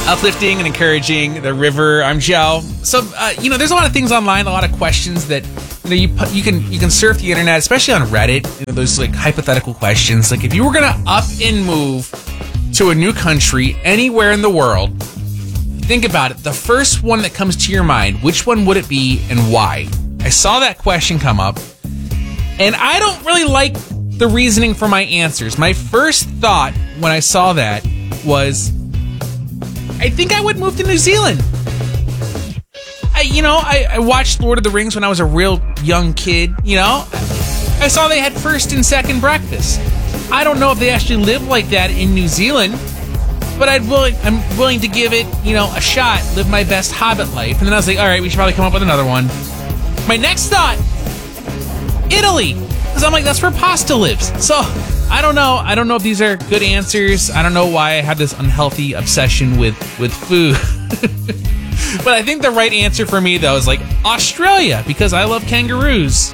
Uplifting and encouraging the river. I'm Joe. So, there's a lot of things online, a lot of questions that you can surf the internet, especially on Reddit. Those like hypothetical questions. Like if you were gonna up and move to a new country anywhere in the world, think about it. The first one that comes to your mind, which one would it be and why? I saw that question come up, and I don't really like the reasoning for my answers. My first thought when I saw that was, I think I would move to New Zealand. I watched Lord of the Rings when I was a real young kid, I saw they had first and second breakfast. I don't know if they actually live like that in New Zealand, but I'm willing to give it, a shot, live my best Hobbit life. And then I was like, all right, we should probably come up with another one. My next thought, Italy. Because I'm like, that's where pasta lives. So, I don't know. I don't know if these are good answers. I don't know why I have this unhealthy obsession with food. But I think the right answer for me, though, is like Australia, because I love kangaroos.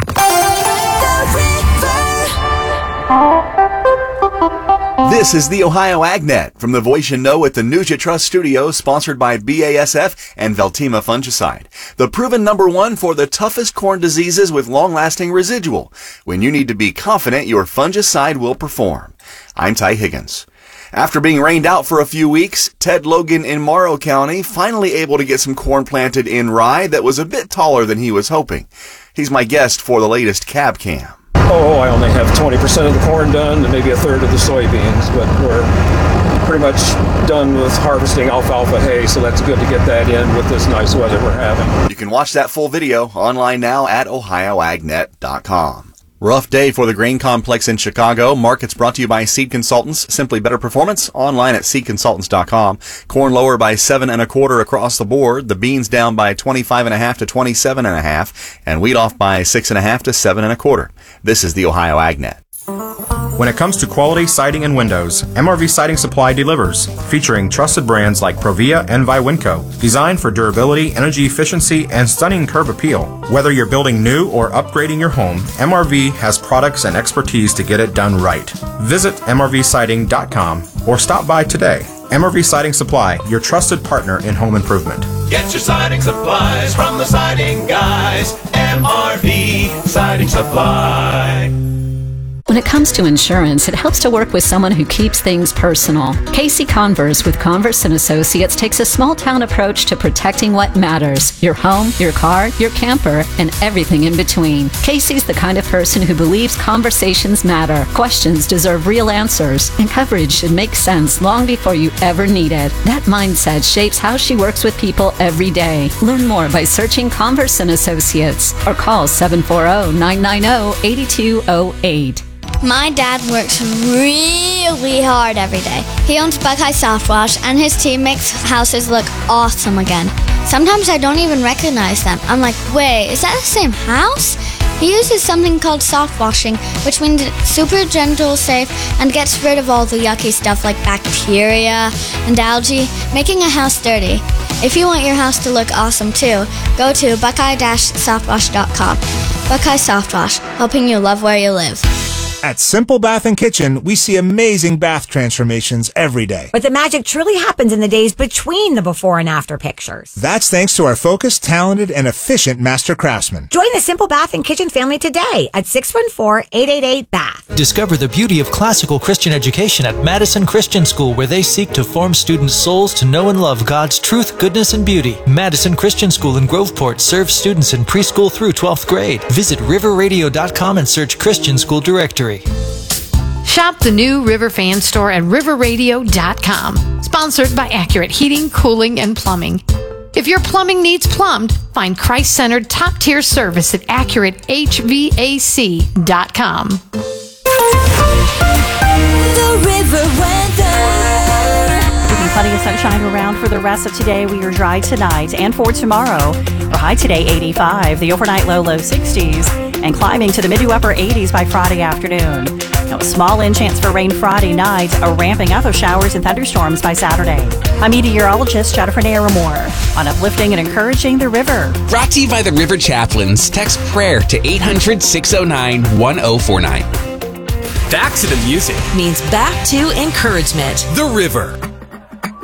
This is the Ohio AgNet from the voice you know at the News You Trust Studios, sponsored by BASF and Veltima Fungicide. The proven #1 for the toughest corn diseases with long-lasting residual. When you need to be confident your fungicide will perform. I'm Ty Higgins. After being rained out for a few weeks, Ted Logan in Morrow County finally able to get some corn planted in rye that was a bit taller than he was hoping. He's my guest for the latest Cab Cam. Oh, I only have 20% of the corn done and maybe a third of the soybeans, but we're pretty much done with harvesting alfalfa hay, so that's good to get that in with this nice weather we're having. You can watch that full video online now at ohioagnet.com. Rough day for the grain complex in Chicago. Markets brought to you by Seed Consultants. Simply better performance online at seedconsultants.com. Corn lower by 7 1/4 across the board. The beans down by 25.5 to 27.5, and wheat off by 6.5 to 7 1/4. This is the Ohio AgNet. When it comes to quality siding and windows, MRV Siding Supply delivers, featuring trusted brands like Provia and Viwinco, designed for durability, energy efficiency, and stunning curb appeal. Whether you're building new or upgrading your home, MRV has products and expertise to get it done right. Visit mrvsiding.com or stop by today. MRV Siding Supply, your trusted partner in home improvement. Get your siding supplies from the siding guys. MRV Siding Supply. When it comes to insurance, it helps to work with someone who keeps things personal. Casey Converse with Converse & Associates takes a small-town approach to protecting what matters: your home, your car, your camper, and everything in between. Casey's the kind of person who believes conversations matter, questions deserve real answers, and coverage should make sense long before you ever need it. That mindset shapes how she works with people every day. Learn more by searching Converse & Associates or call 740-990-8208. My dad works really hard every day. He owns Buckeye Soft Wash, and his team makes houses look awesome again. Sometimes I don't even recognize them. I'm like, wait, is that the same house? He uses something called soft washing, which means it's super gentle, safe, and gets rid of all the yucky stuff like bacteria and algae, making a house dirty. If you want your house to look awesome too, go to buckeye-softwash.com. Buckeye Soft Wash, helping you love where you live. At Simple Bath and Kitchen, we see amazing bath transformations every day. But the magic truly happens in the days between the before and after pictures. That's thanks to our focused, talented, and efficient master craftsmen. Join the Simple Bath and Kitchen family today at 614-888-BATH. Discover the beauty of classical Christian education at Madison Christian School, where they seek to form students' souls to know and love God's truth, goodness, and beauty. Madison Christian School in Groveport serves students in preschool through 12th grade. Visit riverradio.com and search Christian School Directory. Shop the new River Fan Store at riverradio.com. Sponsored by Accurate Heating, Cooling, and Plumbing. If your plumbing needs plumbed, find Christ-centered top-tier service at AccurateHVAC.com. The River Weather. Keeping plenty of sunshine around for the rest of today. We are dry tonight and for tomorrow. Our high today, 85. The overnight low 60s. And climbing to the mid to upper 80s by Friday afternoon. Now, a small chance for rain Friday night, a ramping up of showers and thunderstorms by Saturday. I'm meteorologist Jennifer Naramore on uplifting and encouraging the river. Brought to you by the River Chaplains. Text prayer to 800-609-1049. Back to the music means back to encouragement. The River.